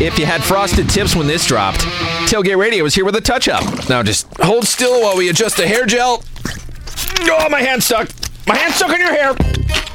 if you had frosted tips when this dropped. Tailgate Radio is here with a touch-up. Now just hold still while we adjust the hair gel. Oh, my hand's stuck. My hand's stuck on your hair.